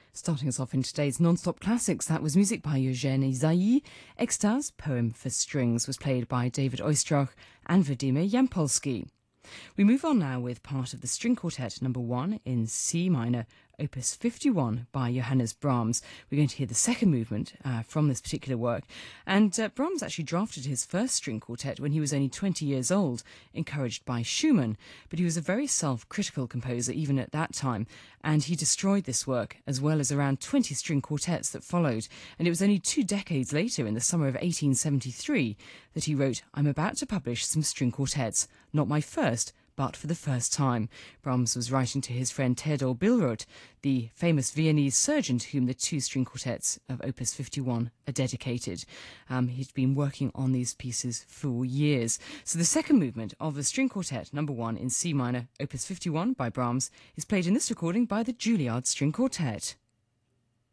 Starting us off in today's non-stop classics, that was music by Eugène Isaïe. Extase, Poem for Strings, was played by David Oistrakh and Vladimir Yampolsky. We move on now with part of the String Quartet number 1 in C minor, opus 51 by Johannes Brahms. We're going to hear the second movement from this particular work. And Brahms actually drafted his first string quartet when he was only 20 years old, encouraged by Schumann. But he was a very self-critical composer even at that time, and he destroyed this work, as well as around 20 string quartets that followed. And it was only 2 decades later, in the summer of 1873, that he wrote, "I'm about to publish some string quartets, not my first, but for the first time." Brahms was writing to his friend Theodor Billroth, the famous Viennese surgeon to whom the 2 string quartets of Opus 51 are dedicated. He'd been working on these pieces for years. So the second movement of the string quartet number 1 in C minor, Opus 51 by Brahms, is played in this recording by the Juilliard String Quartet.